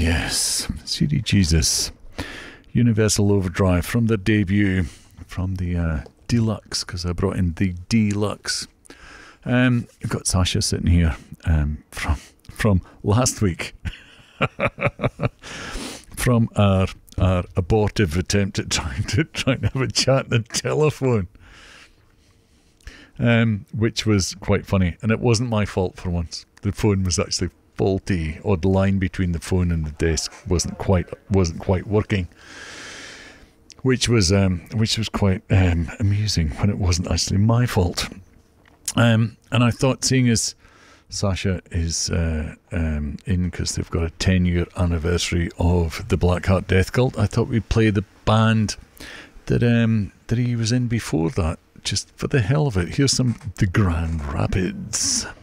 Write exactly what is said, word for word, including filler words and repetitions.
yes. C D Jesus. Universal Overdrive from the debut, from the uh, deluxe, because I brought in the deluxe. Um, I've got Sasha sitting here um, from from last week, from our our abortive attempt at trying to trying to have a chat on the telephone, um, which was quite funny, and it wasn't my fault for once. The phone was actually faulty, or the line between the phone and the desk wasn't quite wasn't quite working. Which was um, which was quite um, amusing when it wasn't actually my fault. Um, and I thought, seeing as Sasha is uh, um, in because they've got a ten-year anniversary of the Blackheart Death Cult, I thought we'd play the band that um, that he was in before that, just for the hell of it. Here's some The Grand Rapids.